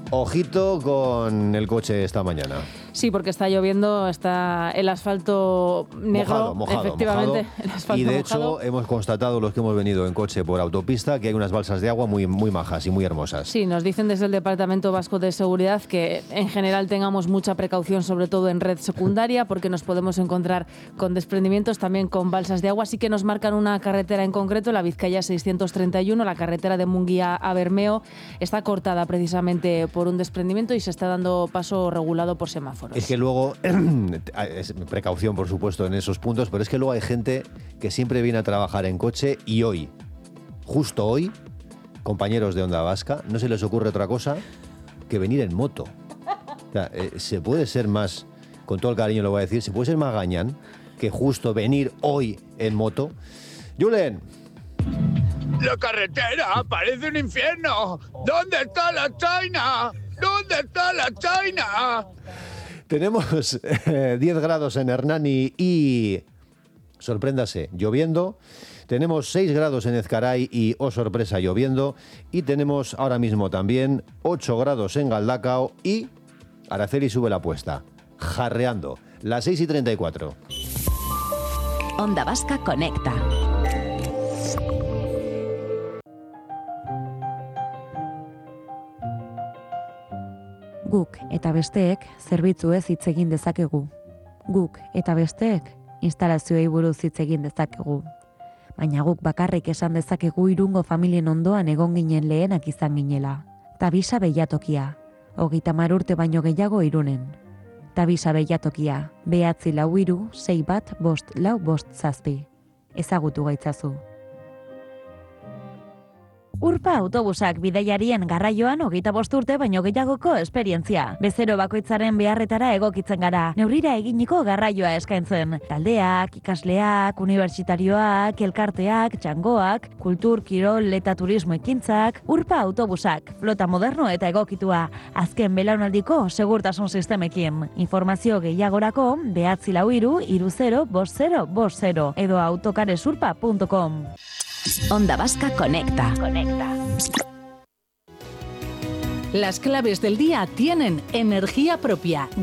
ojito con el coche esta mañana. Sí, porque está lloviendo, está el asfalto negro, mojado, efectivamente. El asfalto y de mojado. hecho hemos constatado los que hemos venido en coche por autopista que hay unas balsas de agua muy, muy majas y muy hermosas. Sí, nos dicen desde el Departamento Vasco de Seguridad que en general tengamos mucha precaución, sobre todo en red secundaria, porque nos podemos encontrar con desprendimientos, también con balsas de agua. Sí que nos marcan una carretera en concreto, la Vizcaya 631, la carretera de Munguía a Bermeo, está cortada precisamente por un desprendimiento y se está dando paso regulado por semáforos. Es que luego, precaución por supuesto en esos puntos, pero es que luego hay gente que siempre viene a trabajar en coche y hoy, justo hoy, compañeros de Onda Vasca, no se les ocurre otra cosa que venir en moto. O sea, se puede ser más, con todo el cariño lo voy a decir, se puede ser más gañán que justo venir hoy en moto. Julen. La carretera parece un infierno. ¿Dónde está la China? ¿Dónde está la China? Tenemos 10 grados en Hernani y, sorpréndase, lloviendo. Tenemos 6 grados en Ezcaray y, oh sorpresa, lloviendo. Y tenemos ahora mismo también 8 grados en Galdacao y Araceli sube la apuesta, jarreando. Las 6:34. Onda Vasca conecta. Guk eta besteek zerbitzuez hitz egin dezakegu. Guk eta besteek instalazioei buruz hitz egin dezakegu. Baina guk bakarrik esan dezakegu Irungo familien ondoan egon ginen lehenak izan ginela. Tabisa beilatokia, 30 urte baino gehiago Irunen. Tabisa beilatokia, 943-615-557. Ezagutu gaitzazu. Urpa autobusak bidaiarien garraioan 25 urte baino gehiagoko esperientzia. Bezero bakoitzaren beharretara egokitzen gara. Neurrira eginiko garraioa eskaintzen. Taldeak, ikasleak, unibertsitarioak, elkarteak, txangoak, kultur, kirol eta turismo ekintzak. Urpa autobusak, flota moderno eta egokitua. Azken belaunaldiko segurtasun sistemekin. Informazio gehiagorako 943-305050 edo autocaresurpa.com. Onda Vasca conecta. Las claves del día tienen energía propia.